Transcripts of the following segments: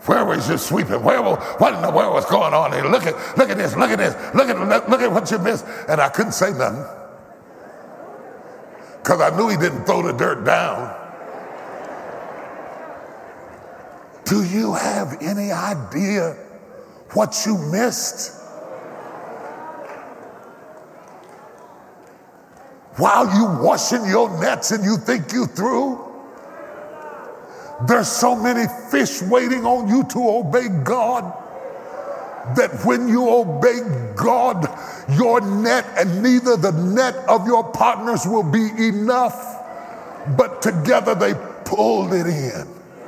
Where was you sweeping? What in the world was going on here? Look at this, look at this, look at what you missed. And I couldn't say nothing because I knew he didn't throw the dirt down. Do you have any idea what you missed? While you washing your nets and you think you through, there's so many fish waiting on you to obey God that when you obey God, your net and neither the net of your partners will be enough, but together they pulled it in.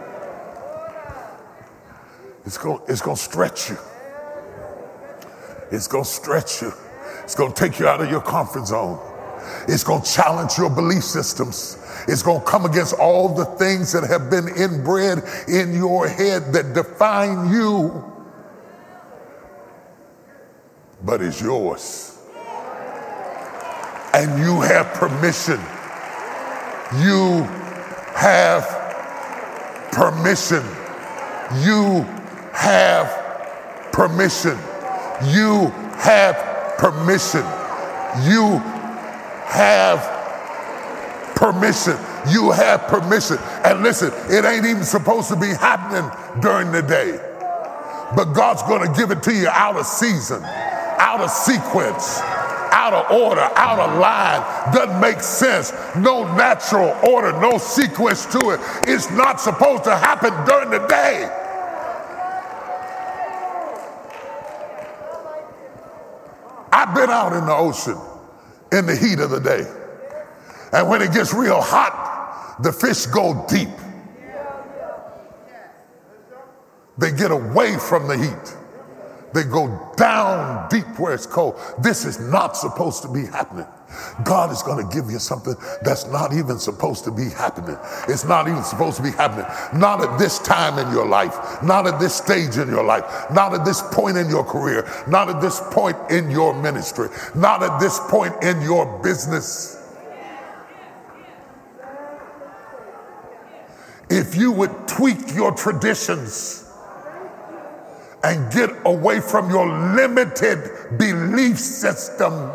It's going to stretch you. It's going to stretch you. It's going to take you out of your comfort zone. It's going to challenge your belief systems. It's going to come against all the things that have been inbred in your head that define you, but it's yours. And you have permission. You have permission. You have permission. You have permission. You have permission. You have permission. And listen, it ain't even supposed to be happening during the day. But God's going to give it to you out of season, out of sequence, out of order, out of line. Doesn't make sense. No natural order, no sequence to it. It's not supposed to happen during the day. I've been out in the ocean in the heat of the day. And when it gets real hot, the fish go deep. They get away from the heat. They go down deep where it's cold. This is not supposed to be happening. God is going to give you something that's not even supposed to be happening. It's not even supposed to be happening. Not at this time in your life. Not at this stage in your life. Not at this point in your career. Not at this point in your ministry. Not at this point in your business. If you would tweak your traditions and get away from your limited belief system,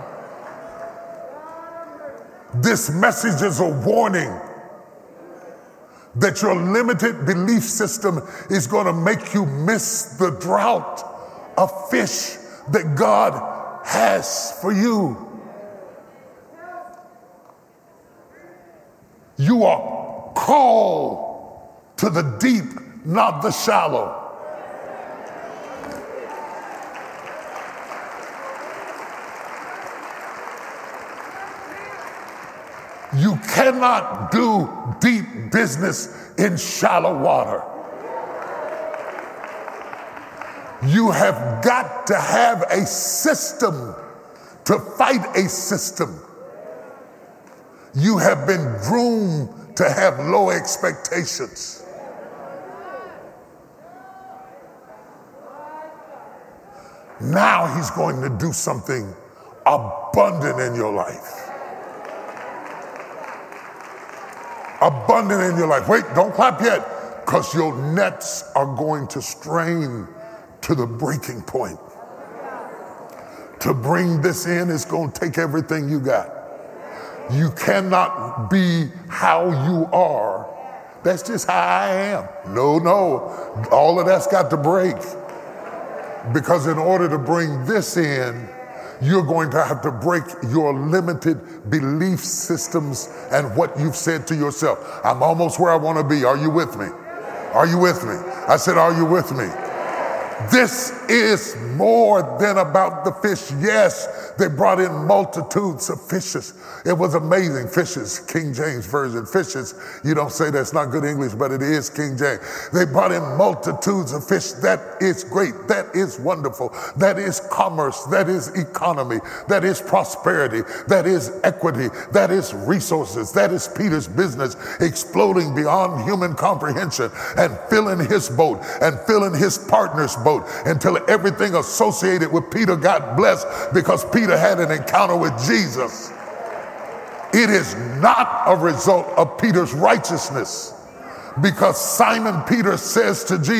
this message is a warning that your limited belief system is going to make you miss the drought of fish that God has for you. You are called to the deep, not the shallow. You cannot do deep business in shallow water. You have got to have a system to fight a system. You have been groomed to have low expectations. Now he's going to do something abundant in your life. Abundant in your life. Wait, don't clap yet, because your nets are going to strain to the breaking point. To bring this in is going to take everything you got. You cannot be how you are. That's just how I am. No, all of that's got to break. Because in order to bring this in, you're going to have to break your limited belief systems and what you've said to yourself. I'm almost where I want to be. Are you with me? Are you with me? I said, are you with me? This is more than about the fish. Yes, they brought in multitudes of fishes. It was amazing. Fishes, King James Version. Fishes, you don't say that's not good English, but it is King James. They brought in multitudes of fish. That is great. That is wonderful. That is commerce. That is economy. That is prosperity. That is equity. That is resources. That is Peter's business exploding beyond human comprehension and filling his boat and filling his partner's boat until everything associated with Peter got blessed because Peter had an encounter with Jesus. It is not a result of Peter's righteousness, because Simon Peter says to Jesus,